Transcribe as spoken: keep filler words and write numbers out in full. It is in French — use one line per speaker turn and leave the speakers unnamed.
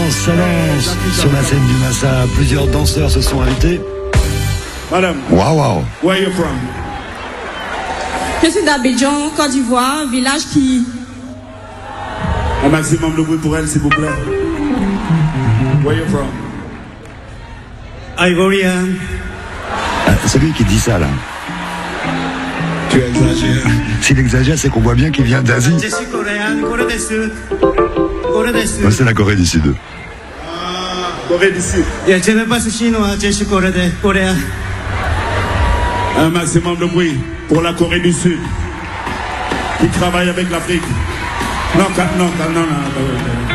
danse, ça danse. Sur la scène du Massa, plusieurs danseurs se sont invités.
Madame.
Waouh, waouh.
Where are you from?
Je suis d'Abidjan, Côte d'Ivoire, village qui...
Un maximum de bruit pour elle, s'il vous plaît. Where are you from?
Ivorian.
Ah, c'est lui qui dit ça, là.
Tu exagères.
S'il exagère, c'est qu'on voit bien qu'il vient d'Asie.
Je suis coréen, Corée du Sud. Corée du Sud.
Ouais, c'est la Corée du Sud.
Ah, Corée du Sud.
Et je ne pas chinois, je suis coréen. coréen.
Un maximum de bruit pour la Corée du Sud qui travaille avec l'Afrique. Non, non, non, non, non.